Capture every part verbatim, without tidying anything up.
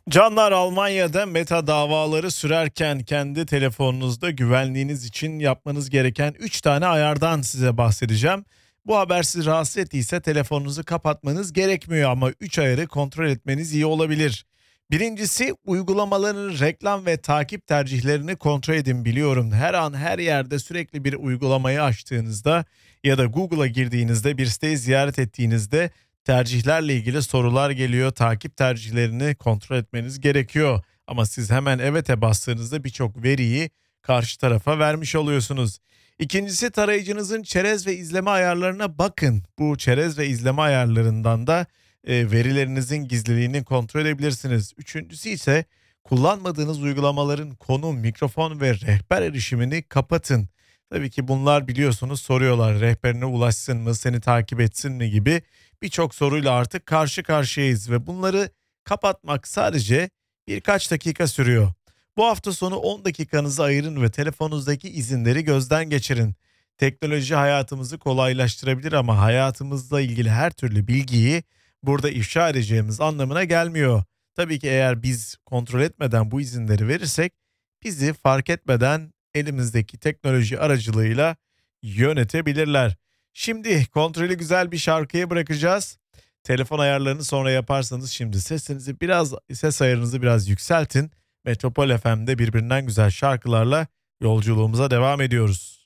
Canlar, Almanya'da Meta davaları sürerken kendi telefonunuzda güvenliğiniz için yapmanız gereken üç tane ayardan size bahsedeceğim. Bu haber sizi rahatsız ettiyse telefonunuzu kapatmanız gerekmiyor ama üç ayarı kontrol etmeniz iyi olabilir. Birincisi, uygulamaların reklam ve takip tercihlerini kontrol edin. Biliyorum, her an her yerde sürekli bir uygulamayı açtığınızda ya da Google'a girdiğinizde, bir siteyi ziyaret ettiğinizde tercihlerle ilgili sorular geliyor. Takip tercihlerini kontrol etmeniz gerekiyor. Ama siz hemen evet'e bastığınızda birçok veriyi karşı tarafa vermiş oluyorsunuz. İkincisi, tarayıcınızın çerez ve izleme ayarlarına bakın. Bu çerez ve izleme ayarlarından da e, verilerinizin gizliliğini kontrol edebilirsiniz. Üçüncüsü ise kullanmadığınız uygulamaların konum, mikrofon ve rehber erişimini kapatın. Tabii ki bunlar, biliyorsunuz, soruyorlar, rehberine ulaşsın mı, seni takip etsin mi gibi birçok soruyla artık karşı karşıyayız ve bunları kapatmak sadece birkaç dakika sürüyor. Bu hafta sonu on dakikanızı ayırın ve telefonunuzdaki izinleri gözden geçirin. Teknoloji hayatımızı kolaylaştırabilir ama hayatımızla ilgili her türlü bilgiyi burada ifşa edeceğimiz anlamına gelmiyor. Tabii ki eğer biz kontrol etmeden bu izinleri verirsek, bizi fark etmeden elimizdeki teknoloji aracılığıyla yönetebilirler. Şimdi kontrolü güzel bir şarkıya bırakacağız. Telefon ayarlarını sonra yaparsanız, şimdi sesinizi biraz, ses ayarınızı biraz yükseltin. Metropol F M'de birbirinden güzel şarkılarla yolculuğumuza devam ediyoruz.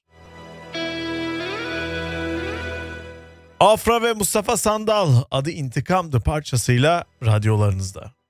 Afra ve Mustafa Sandal, Adı İntikam'dı parçasıyla radyolarınızda.